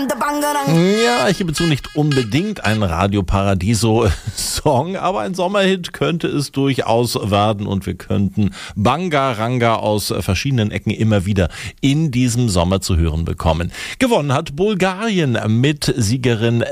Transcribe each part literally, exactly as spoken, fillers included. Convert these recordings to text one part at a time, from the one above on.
Ja, ich gebe zu, nicht unbedingt ein Radio Paradiso-Song, aber ein Sommerhit könnte es durchaus werden und wir könnten Banga Ranga aus verschiedenen Ecken immer wieder in diesem Sommer zu hören bekommen. Gewonnen hat Bulgarien mit Siegerin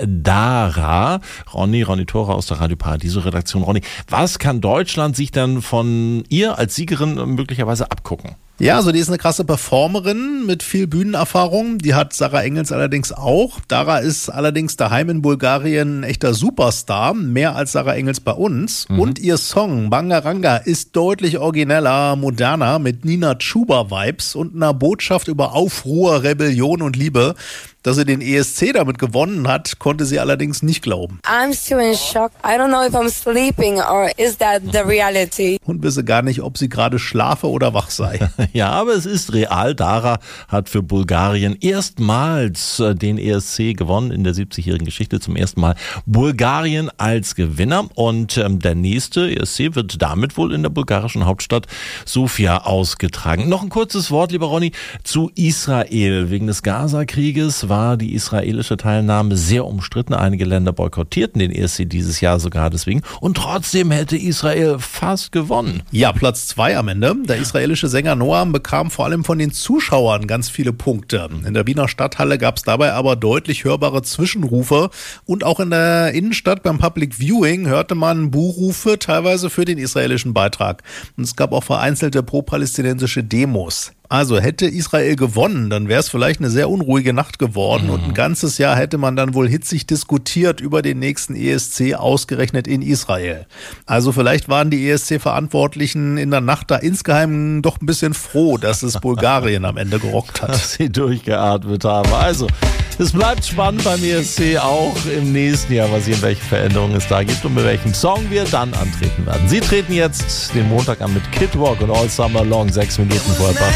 Dara. Ronny, Ronny Thora aus der Radio Paradiso-Redaktion. Ronny, was kann Deutschland sich dann von ihr als Siegerin möglicherweise abgucken? Ja, also die ist eine krasse Performerin mit viel Bühnenerfahrung. Die hat Sarah Engels allerdings auch. Dara ist allerdings daheim in Bulgarien ein echter Superstar, mehr als Sarah Engels bei uns. Mhm. Und ihr Song Banga Ranga ist deutlich origineller, moderner, mit Nina Chuba-Vibes und einer Botschaft über Aufruhr, Rebellion und Liebe. Dass sie den E S C damit gewonnen hat, konnte sie allerdings nicht glauben. I'm still in shock. I don't know if I'm sleeping or is that the reality? Und wisse gar nicht, ob sie gerade schlafe oder wach sei. Ja, aber es ist real. Dara hat für Bulgarien erstmals den E S C gewonnen in der siebzigjährigen Geschichte. Zum ersten Mal Bulgarien als Gewinner. Und ähm, der nächste E S C wird damit wohl in der bulgarischen Hauptstadt Sofia ausgetragen. Noch ein kurzes Wort, lieber Ronny, zu Israel. Wegen des Gaza-Krieges war die israelische Teilnahme sehr umstritten. Einige Länder boykottierten den E S C dieses Jahr sogar deswegen. Und trotzdem hätte Israel fast gewonnen. Ja, Platz zwei am Ende. Der israelische Sänger Noam bekam vor allem von den Zuschauern ganz viele Punkte. In der Wiener Stadthalle gab es dabei aber deutlich hörbare Zwischenrufe. Und auch in der Innenstadt beim Public Viewing hörte man Buhrufe, teilweise für den israelischen Beitrag. Und es gab auch vereinzelte pro-palästinensische Demos. Also hätte Israel gewonnen, dann wäre es vielleicht eine sehr unruhige Nacht geworden mhm. und ein ganzes Jahr hätte man dann wohl hitzig diskutiert über den nächsten E S C, ausgerechnet in Israel. Also vielleicht waren die E S C-Verantwortlichen in der Nacht da insgeheim doch ein bisschen froh, dass es Bulgarien am Ende gerockt hat. Dass sie durchgeatmet haben. Also, es bleibt spannend beim E S C auch im nächsten Jahr, was hier, welche Veränderungen es da gibt und mit welchem Song wir dann antreten werden. Sie treten jetzt den Montag an mit Kid Rock und All Summer Long, sechs Minuten vorher.